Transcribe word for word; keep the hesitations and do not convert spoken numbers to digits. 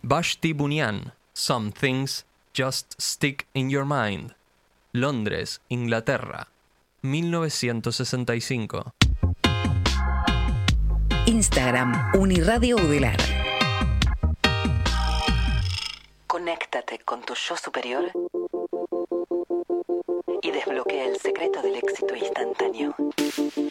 Vashti Bunyan, Some Things Just Stick in Your Mind. Londres, Inglaterra, mil novecientos sesenta y cinco. Instagram, Uniradio Udelar. Conéctate con tu yo superior y desbloquea el secreto del éxito instantáneo.